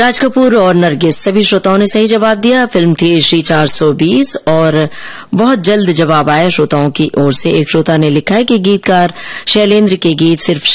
राज कपूर और नरगिस सभी श्रोताओं ने सही जवाब दिया। फिल्म थी श्री 420 और बहुत जल्द जवाब आया श्रोताओं की ओर से। एक श्रोता ने लिखा है कि गीतकार शैलेंद्र के गीत सिर्फ